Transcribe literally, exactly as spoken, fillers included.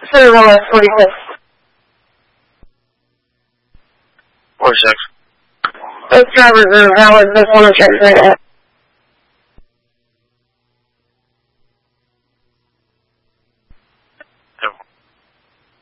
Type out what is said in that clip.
Center West, forty-six. forty-six. Both drivers are valid, both on the track right now.